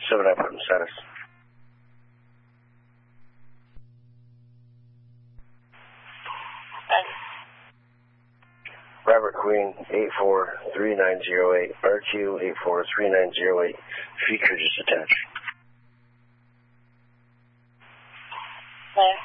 7 affirmative status. Robert Queen 843908, RQ 843908, feature just attached. Okay.